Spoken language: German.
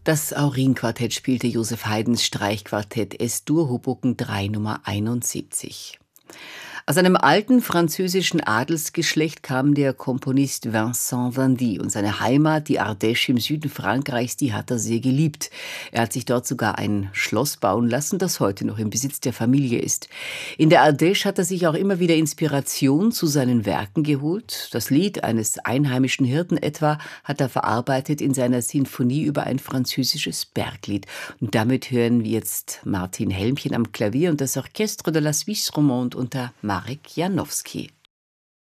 Das Aurin-Quartett spielte Joseph Haydns Streichquartett S-Dur Hoboken 3 Nummer 71. Aus einem alten französischen Adelsgeschlecht kam der Komponist Vincent Vandy und seine Heimat, die Ardèche im Süden Frankreichs, die hat er sehr geliebt. Er hat sich dort sogar ein Schloss bauen lassen, das heute noch im Besitz der Familie ist. In der Ardèche hat er sich auch immer wieder Inspiration zu seinen Werken geholt. Das Lied eines einheimischen Hirten etwa hat er verarbeitet in seiner Sinfonie über ein französisches Berglied. Und damit hören wir jetzt Martin Helmchen am Klavier und das Orchestre de la Suisse Romande unter Marek Janowski.